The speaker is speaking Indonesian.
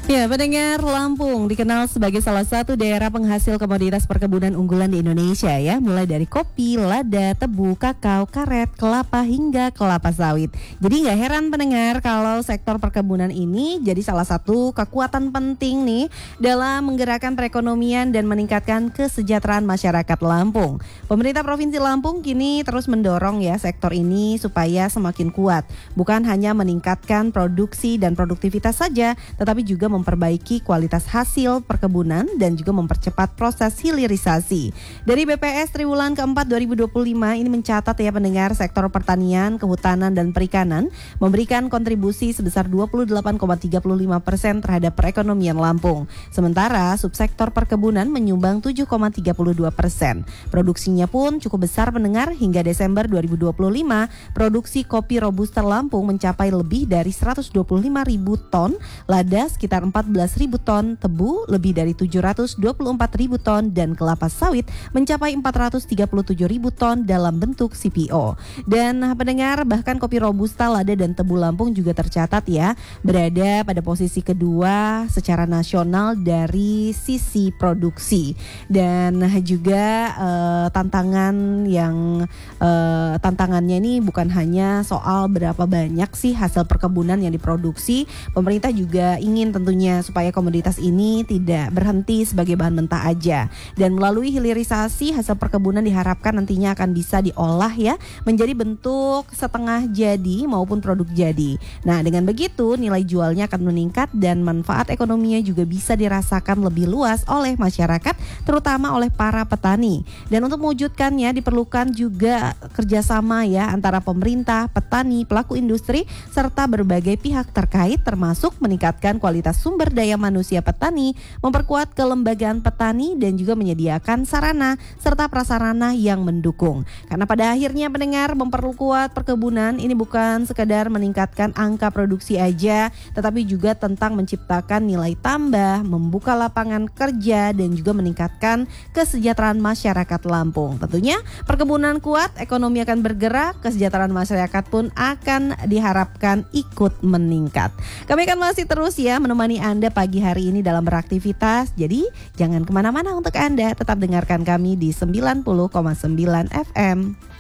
Ya, pendengar, Lampung dikenal sebagai salah satu daerah penghasil komoditas perkebunan unggulan di Indonesia ya, mulai dari kopi, lada, tebu, kakao, karet, kelapa hingga kelapa sawit. Jadi nggak heran pendengar kalau sektor perkebunan ini jadi salah satu kekuatan penting nih dalam menggerakkan perekonomian dan meningkatkan kesejahteraan masyarakat Lampung. Pemerintah Provinsi Lampung kini terus mendorong ya sektor ini supaya semakin kuat, bukan hanya meningkatkan produksi dan produktivitas saja, tetapi juga memperbaiki kualitas hasil perkebunan dan juga mempercepat proses hilirisasi. Dari BPS Triwulan keempat 2025 ini mencatat ya pendengar, sektor pertanian, kehutanan dan perikanan memberikan kontribusi sebesar 28,35% terhadap perekonomian Lampung. Sementara subsektor perkebunan menyumbang 7,32%. Produksinya pun cukup besar pendengar, hingga Desember 2025 produksi kopi Robusta Lampung mencapai lebih dari 125.000 ton, lada sekitar 14.000 ton, tebu lebih dari 724.000 ton, dan kelapa sawit mencapai 437.000 ton dalam bentuk CPO. Dan pendengar, bahkan kopi Robusta, lada, dan tebu Lampung juga tercatat ya berada pada posisi kedua secara nasional dari sisi produksi. Dan juga tantangannya ini bukan hanya soal berapa banyak sih hasil perkebunan yang diproduksi. Pemerintah juga ingin tentunya supaya komoditas ini tidak berhenti sebagai bahan mentah aja, dan melalui hilirisasi hasil perkebunan diharapkan nantinya akan bisa diolah ya menjadi bentuk setengah jadi maupun produk jadi. Nah, dengan begitu nilai jualnya akan meningkat dan manfaat ekonominya juga bisa dirasakan lebih luas oleh masyarakat, terutama oleh para petani. Dan untuk mewujudkannya diperlukan juga kerjasama ya antara pemerintah, petani, pelaku industri serta berbagai pihak terkait, termasuk meningkatkan kualitas sumber daya manusia petani, memperkuat kelembagaan petani, dan juga menyediakan sarana serta prasarana yang mendukung. Karena pada akhirnya pendengar, memperkuat perkebunan ini bukan sekadar meningkatkan angka produksi aja, tetapi juga tentang menciptakan nilai tambah, membuka lapangan kerja, dan juga meningkatkan kesejahteraan masyarakat Lampung. Tentunya perkebunan kuat, ekonomi akan bergerak, kesejahteraan masyarakat pun akan diharapkan ikut meningkat. Kami akan masih terus ya menemani Anda pagi hari ini dalam beraktivitas. Jadi jangan kemana-mana untuk Anda, tetap dengarkan kami di 90,9 FM.